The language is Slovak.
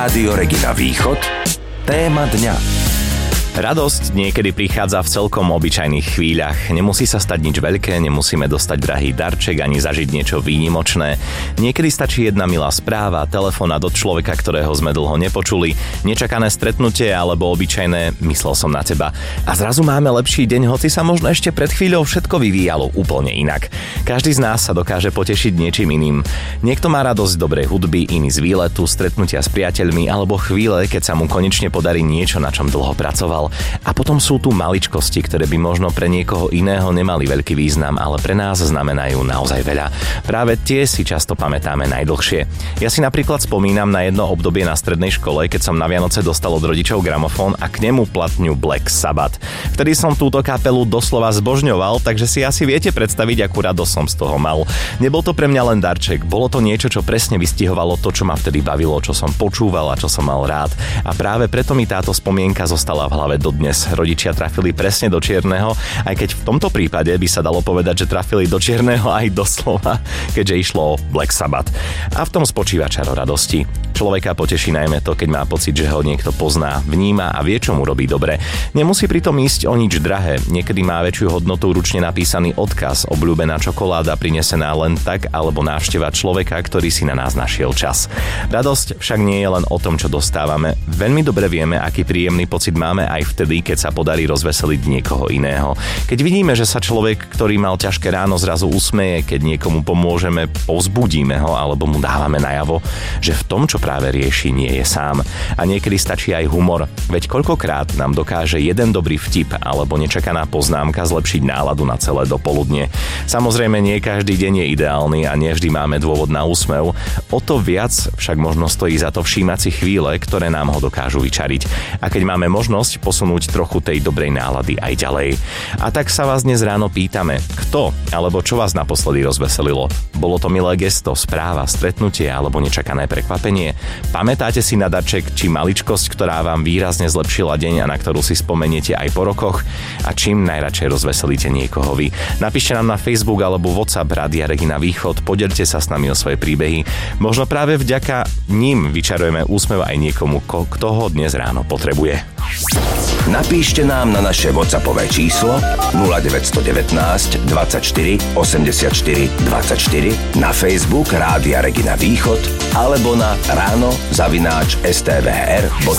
Rádio Regina Východ. Téma dňa. Radosť niekedy prichádza v celkom obyčajných chvíľach. Nemusí sa stať nič veľké, nemusíme dostať drahý darček ani zažiť niečo výnimočné. Niekedy stačí jedna milá správa, telefonát od človeka, ktorého sme dlho nepočuli, nečakané stretnutie alebo obyčajné myslel som na teba. A zrazu máme lepší deň, hoci sa možno ešte pred chvíľou všetko vyvíjalo úplne inak. Každý z nás sa dokáže potešiť niečím iným. Niekto má radosť z dobrej hudby, iný z výletu, stretnutia s priateľmi alebo chvíle, keď sa mu konečne podarí niečo, na čom dlho pracoval. A potom sú tu maličkosti, ktoré by možno pre niekoho iného nemali veľký význam, ale pre nás znamenajú naozaj veľa. Práve tie si často pamätáme najdlhšie. Ja si napríklad spomínam na jedno obdobie na strednej škole, keď som na Vianoce dostal od rodičov gramofón a k nemu platňu Black Sabbath. Vtedy som túto kapelu doslova zbožňoval, takže si asi viete predstaviť, akú radosť som z toho mal. Nebol to pre mňa len darček, bolo to niečo, čo presne vystihovalo to, čo ma vtedy bavilo, čo som počúval a čo som mal rád. A práve preto mi táto spomienka zostala v hlave dodnes. Rodičia trafili presne do čierneho, aj keď v tomto prípade by sa dalo povedať, že trafili do čierneho aj doslova, keďže išlo o Black Sabbath. A v tom spočíva čaro radosti. Človeka poteší najmä to, keď má pocit, že ho niekto pozná, vníma a vie, čo mu robí dobre. Nemusí pritom ísť o nič drahé. Niekedy má väčšiu hodnotu ručne napísaný odkaz, obľúbená čokoláda prinesená len tak, alebo návšteva človeka, ktorý si na nás našiel čas. Radosť však nie je len o tom, čo dostávame. Veľmi dobre vieme, aký príjemný pocit máme aj vtedy, keď sa podarí rozveseliť niekoho iného. Keď vidíme, že sa človek, ktorý mal ťažké ráno, zrazu usmeje, keď niekomu pomôžeme, povzbudíme ho alebo mu dávame najavo, že v tom, čo práve rieši, nie je sám. A niekedy stačí aj humor. Veď koľkokrát nám dokáže jeden dobrý vtip alebo nečakaná poznámka zlepšiť náladu na celé dopoludne. Samozrejme, nie každý deň je ideálny a nevždy máme dôvod na úsmev. O to viac však možno stojí za to všímať si chvíle, ktoré nám ho dokážu vyčariť. A keď máme možnosť posunúť trochu tej dobrej nálady aj ďalej. A tak sa vás dnes ráno pýtame, kto alebo čo vás naposledy rozveselilo? Bolo to milé gesto, správa, stretnutie alebo nečakané prekvapenie? Pamätáte si na darček či maličkosť, ktorá vám výrazne zlepšila deň a na ktorú si spomeniete aj po rokoch? A čím najradšej rozveselíte niekoho vy? Napíšte nám na Facebook alebo WhatsApp Rádia Regina Východ, podelte sa s nami o svoje príbehy. Možno práve vďaka nim vyčarujeme úsmev aj niekomu, kto ho dnes ráno potrebuje. Napíšte nám na naše WhatsAppové číslo 0919 24 84 24, na Facebook Rádia Regina Východ alebo na ráno@stvr.sk.